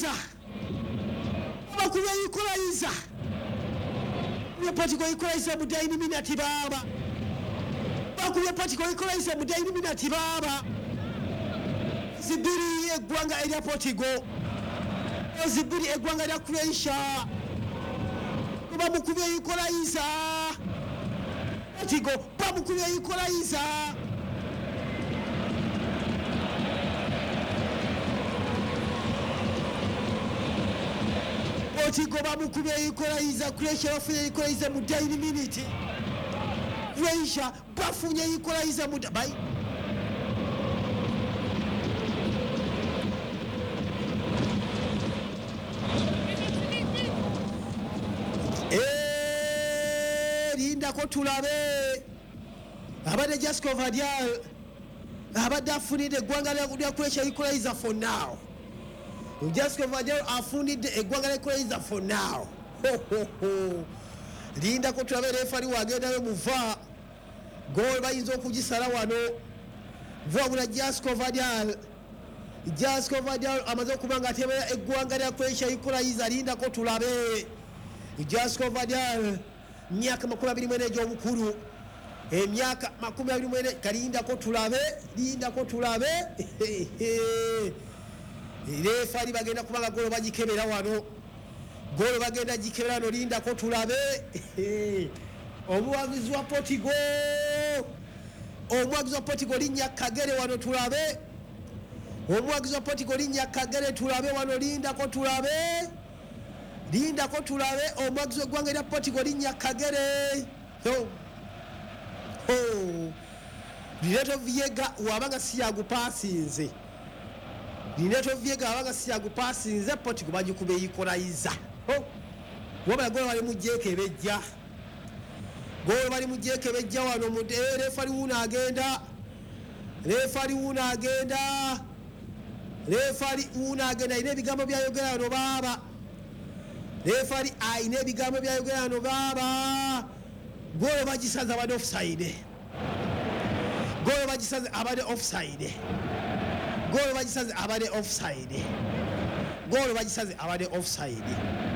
bakubye equalizer Portugal equalizer mu dying minute baba bakubye Portugal equalizer mu dying minute baba zibiri eggwanga erya Portugal zibiri eggwanga erya Croatia bamukubye equalizer Portugal bamukubye equalizer Portugal bamukubye equalizer Croatia bafunye equalizer mu dying minute Croatia bafunye equalizer mu bai lindako tulabe abadde Jasko Vardial abadde afunidde eggwanga lya Croatia equalizer for now Jasko Vardial afunidde eggwanga lya Croatia for now lindako tulabe refari wagendayo muva gol bayinza okugisala wano vwabula Jasko Vardial amaze okuba nga atebera eggwanga lya Croatia equalizer lindako tulabe Jasko Vardial myaka 24 egy'obukulu emyaka 24 kalindako tulabe refari bagenda kubanga golo bagikebera wano golo bagenda gikebera wano lindako tulabe omuwagizi wa Portugal linnya Kagere wano tulabe omuwagizi wa Portugal linnya Kagere tulabe wano lindako tulabe omuwagizi w'eggwanga erya Portugal linnya Kagere Lineto Viega wabanga siyagupasinze Portugal bagikube equalizer wabala golo bali mujekebejja wano mu refari wuno agenda ine ebigambo byayogera wano baba refari aine ebigambo byayogera wano baba golo bagisaze abadde offside golo bagisaze abadde offside